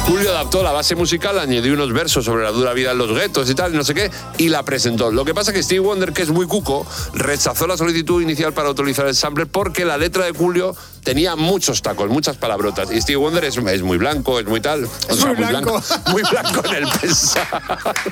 Julio adaptó la base musical, añadió unos versos sobre la dura vida en los guetos y tal, y no sé qué, y la presentó. Lo que pasa es que Stevie Wonder, que es muy cuco, rechazó la solicitud inicial para utilizar el sampler porque la letra de Julio tenía muchos tacos, muchas palabrotas. Y Stevie Wonder es muy blanco, es muy tal. Muy blanco en el pensar.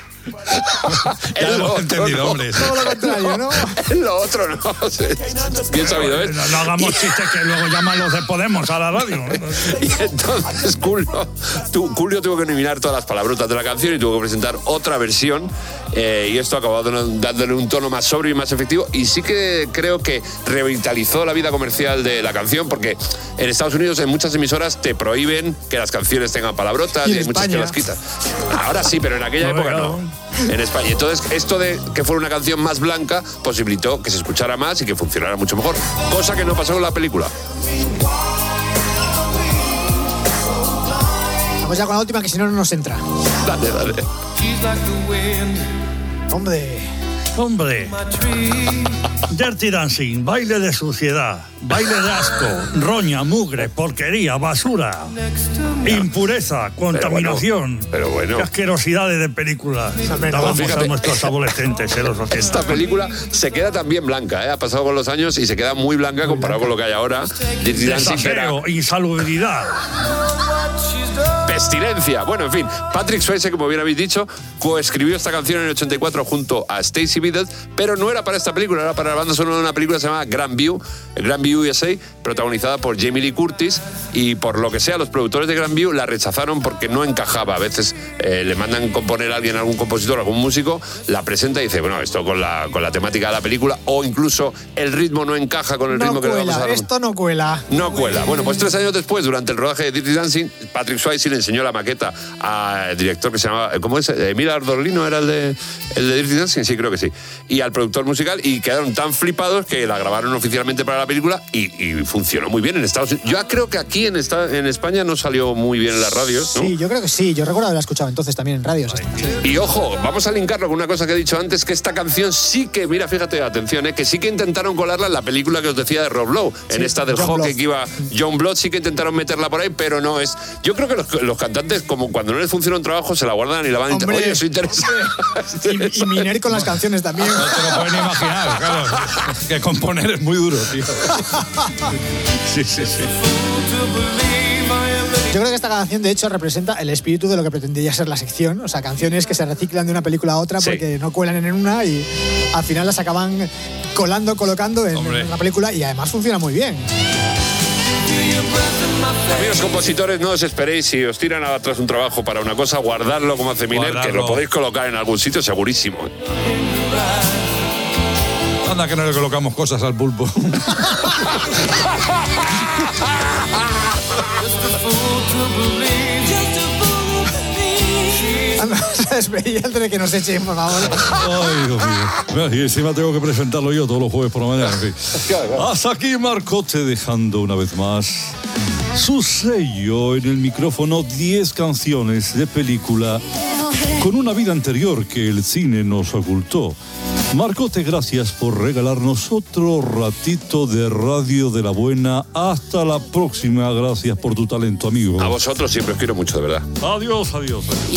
Ya lo hemos entendido, hombre. Todo lo contrario, ¿no? En lo otro no. Bien sabido, ¿eh? No hagamos chistes que luego llaman los de Podemos a la radio. Y entonces Julio tuvo que eliminar todas las palabrotas de la canción y tuvo que presentar otra versión, y esto acabó dándole un tono más sobrio y más efectivo, y sí que creo que revitalizó la vida comercial de la canción, porque en Estados Unidos en muchas emisoras te prohíben que las canciones tengan palabrotas y hay muchas que las quitan. Ahora sí, pero en aquella época no. En España. Entonces, esto de que fuera una canción más blanca posibilitó que se escuchara más y que funcionara mucho mejor. Cosa que no pasó con la película. Vamos ya con la última, que si no, no nos entra. Dale. Hombre. Dirty Dancing, baile de suciedad, baile de asco, roña, mugre, porquería, basura, impureza, contaminación. Pero bueno. Qué asquerosidades de película. Dábamos a nuestros adolescentes, los 80. Esta película se queda también blanca, ¿eh? Ha pasado con los años y se queda muy blanca comparado con lo que hay ahora. Dirty Dancing era insalubridad. Pestilencia. Bueno, en fin, Patrick Swayze, como bien habéis dicho, coescribió esta canción en el 84 junto a Stacey Biddle, pero no era para esta película, era para la banda sonora de una película que se llama Grandview USA, protagonizada por Jamie Lee Curtis, y por lo que sea, los productores de Grandview la rechazaron porque no encajaba. A veces le mandan componer a alguien, algún compositor, algún músico, la presenta y dice, bueno, esto con la temática de la película, o incluso el ritmo no encaja con el ritmo que le vamos a dar. Esto no cuela. No cuela. Bueno, pues 3 años después, durante el rodaje de Dirty Dancing, Patrick Swayze le enseñó la maqueta al director que se llamaba, ¿cómo es? Emilio Ardolino era el de Dirty Dancing, sí, creo que sí. Y al productor musical, y quedaron tan flipados que la grabaron oficialmente para la película y funcionó muy bien en Estados Unidos. Yo creo que aquí en España no salió muy bien en las radios, ¿no? Sí, yo creo que sí. Yo recuerdo haberla escuchado entonces también en radios. Y ojo, vamos a linkarlo con una cosa que he dicho antes, que esta canción sí que, mira, fíjate, atención, que sí que intentaron colarla en la película que os decía de Rob Lowe, en esta del hockey que iba John Blood, sí que intentaron meterla por ahí, pero no es. Yo creo que los cantantes, como cuando no les funciona un trabajo, se la guardan y la van a intentar. Oye, eso interesa. Y Miner con las canciones también. No te lo pueden imaginar, claro. Que componer es muy duro, tío. Sí. Yo creo que esta canción, de hecho, representa el espíritu de lo que pretendía ser la sección. O sea, canciones que se reciclan de una película a otra porque no cuelan en una y al final las acaban colocando en la película, y además funciona muy bien. Amigos compositores, no os esperéis, si os tiran atrás un trabajo para una cosa, guardarlo como hace Miner, que lo podéis colocar en algún sitio segurísimo. Anda que no le colocamos cosas al pulpo. Vamos a despedir antes de que nos echen, por favor. Ay, Dios mío. Y encima tengo que presentarlo yo todos los jueves por la mañana. En fin. Hasta aquí Marcote, dejando una vez más su sello en el micrófono. 10 canciones de película con una vida anterior que el cine nos ocultó. Marcote, gracias por regalarnos otro ratito de radio de la buena. Hasta la próxima. Gracias por tu talento, amigo. A vosotros siempre os quiero mucho, de verdad. Adiós.